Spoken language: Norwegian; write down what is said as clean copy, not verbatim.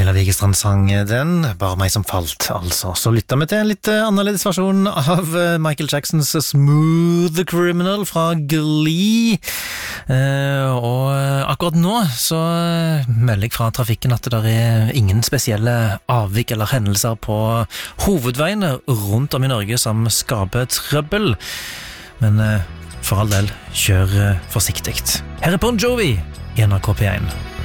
Camilla Wigestrand sang den, Bare meg som falt, altså. Så lytta vi til en litt annerledes versjon av Michael Jacksons Smooth Criminal fra Glee. Og akkurat nå så melder jeg fra trafikken at det er ingen spesielle avvik eller hendelser på hovedveiene rundt om i Norge som skaper trøbbel. Men for all del, kjør forsiktigt. Her er Bon Jovi i NRK P1.